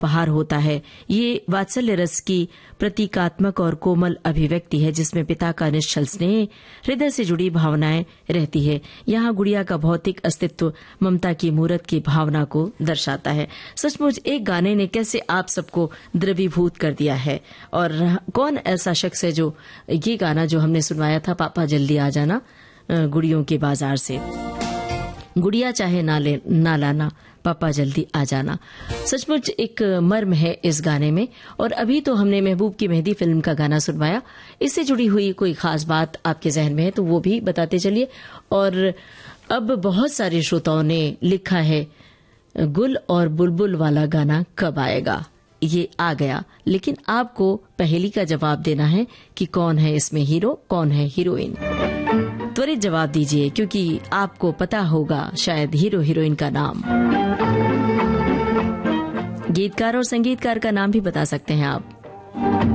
उपहार होता है। ये वात्सल्य रस की प्रतीकात्मक और कोमल अभिव्यक्ति है जिसमें पिता का निश्चल स्नेह, हृदय से जुड़ी भावनाएं रहती है। यहाँ गुड़िया का भौतिक अस्तित्व ममता की मूरत की भावना को दर्शाता है। सचमुच एक गाने ने कैसे आप सबको द्रवीभूत कर दिया है। और कौन ऐसा शख्स है जो ये गाना जो हमने सुनवाया था, पापा जल्दी आ जाना, गुड़ियों के बाजार से, गुड़िया चाहे ना लाना, पापा जल्दी आ जाना। सचमुच एक मर्म है इस गाने में। और अभी तो हमने महबूब की मेहंदी फिल्म का गाना सुनवाया, इससे जुड़ी हुई कोई खास बात आपके जहन में है तो वो भी बताते चलिए। और अब बहुत सारे श्रोताओं ने लिखा है, गुल और बुलबुल वाला गाना कब आएगा। ये आ गया, लेकिन आपको पहेली का जवाब देना है कि कौन है इसमें हीरो, कौन है हीरोइन। त्वरित जवाब दीजिए क्योंकि आपको पता होगा शायद हीरो हीरोइन का नाम। गीतकार और संगीतकार का नाम भी बता सकते हैं आप।